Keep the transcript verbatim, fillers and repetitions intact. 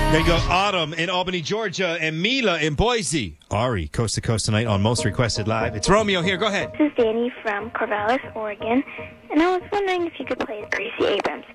There you go. Autumn in Albany, Georgia, and Mila in Boise. Ari, coast to coast tonight on Most Requested Live. It's Romeo here. Go ahead. This is Danny from Corvallis, Oregon, and I was wondering if you could play Gracie Abrams.